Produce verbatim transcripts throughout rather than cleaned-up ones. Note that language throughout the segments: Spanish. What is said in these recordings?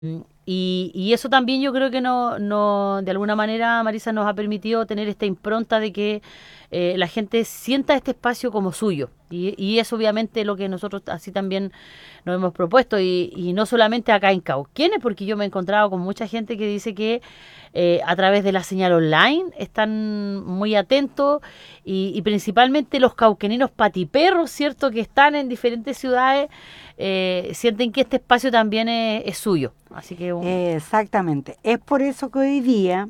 Y, y eso también yo creo que no, no, de alguna manera, Marisa, nos ha permitido tener esta impronta de que eh, la gente sienta este espacio como suyo. Y, y es obviamente lo que nosotros así también nos hemos propuesto. Y, y no solamente acá en Cauquenes, porque yo me he encontrado con mucha gente que dice que eh, a través de la señal online están muy atentos y, y principalmente los cauqueninos patiperros, ¿cierto? Que están en diferentes ciudades, eh, sienten que este espacio también es, es suyo. Así que un- Eh, Exactamente. Es por eso que hoy día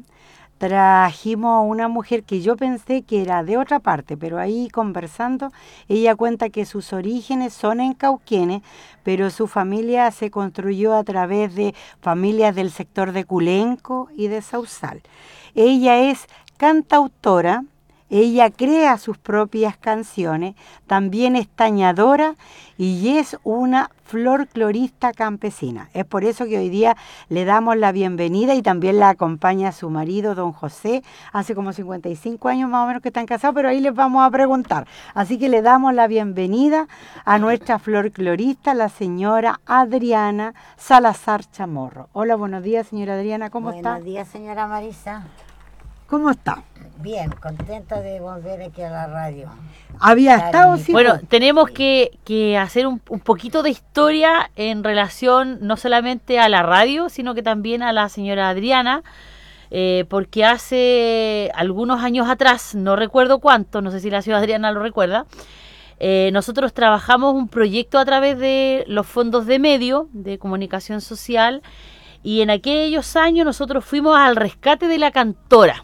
trajimos a una mujer que yo pensé que era de otra parte, pero ahí conversando, ella cuenta que sus orígenes son en Cauquenes, pero su familia se construyó a través de familias del sector de Culenco y de Sausal. Ella es cantautora. Ella crea sus propias canciones, también es tañadora y es una folclorista campesina. Es por eso que hoy día le damos la bienvenida y también la acompaña su marido, don José, hace como cincuenta y cinco años más o menos que están casados, pero ahí les vamos a preguntar. Así que le damos la bienvenida a nuestra folclorista, la señora Adriana Salazar Chamorro. Hola, buenos días, señora Adriana, ¿cómo está? Buenos días, señora Marisa. ¿Cómo está? Bien, contenta de volver aquí a la radio. ¿Había Estar estado, en mi sí? bueno, Po? tenemos sí. que, que hacer un, un poquito de historia en relación no solamente a la radio, sino que también a la señora Adriana, eh, porque hace algunos años atrás, no recuerdo cuánto, no sé si la señora Adriana lo recuerda, eh, nosotros trabajamos un proyecto a través de los fondos de medio, de comunicación social, y en aquellos años nosotros fuimos al rescate de la cantora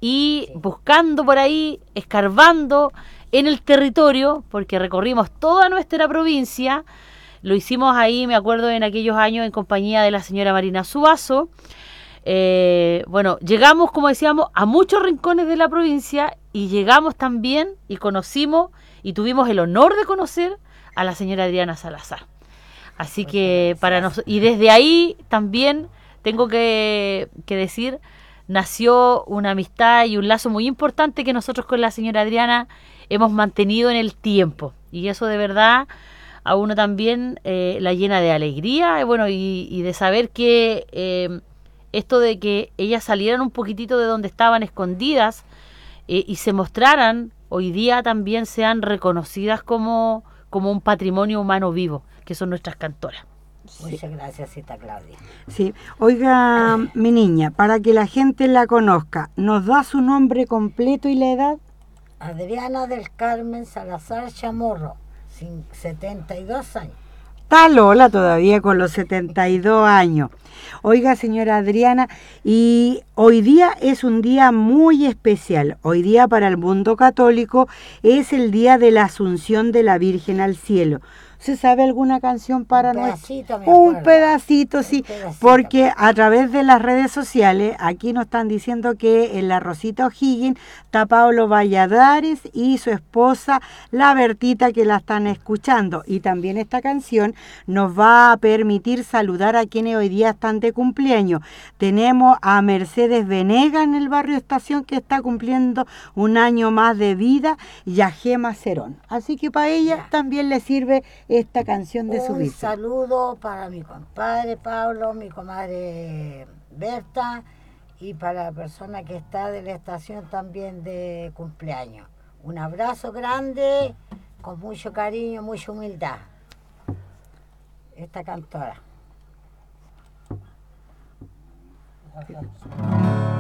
y Sí. buscando por ahí, escarbando en el territorio, porque recorrimos toda nuestra provincia, lo hicimos ahí, me acuerdo, en aquellos años en compañía de la señora Marina Suazo. Eh, bueno, llegamos, como decíamos, a muchos rincones de la provincia y llegamos también y conocimos y tuvimos el honor de conocer a la señora Adriana Salazar. Así Muchas que para gracias. nosotros, y desde ahí también tengo que, que decir, nació una amistad y un lazo muy importante que nosotros con la señora Adriana hemos mantenido en el tiempo. Y eso de verdad a uno también eh, la llena de alegría, eh, bueno, y, y de saber que eh, esto de que ellas salieran un poquitito de donde estaban escondidas eh, y se mostraran, hoy día también sean reconocidas como, como un patrimonio humano vivo, que son nuestras cantoras. Sí, Muchas gracias, cita Claudia. sí. Oiga, mi niña, para que la gente la conozca, ¿nos da su nombre completo y la edad? Adriana del Carmen Salazar Chamorro, sin setenta y dos años. Está Lola todavía con los setenta y dos años. Oiga, señora Adriana, y hoy día es un día muy especial. Hoy día para el mundo católico es el día de la Asunción de la Virgen al cielo. ¿Se sabe alguna canción para Un nuestro? pedacito me Un acuerdo. pedacito, Un sí, pedacito. porque a través de las redes sociales, aquí nos están diciendo que en la Rosita O'Higgins está Pablo Valladares y su esposa, la Bertita, que la están escuchando. Y también esta canción nos va a permitir saludar a quienes hoy día están de cumpleaños. Tenemos a Mercedes Venega en el barrio Estación, que está cumpliendo un año más de vida, y a Gema Cerón. Así que para ella Ya. también le sirve esta canción de Un subirse. saludo para mi compadre Pablo, mi comadre Berta y para la persona que está de la estación también de cumpleaños. Un abrazo grande, con mucho cariño, mucha humildad. Esta cantora.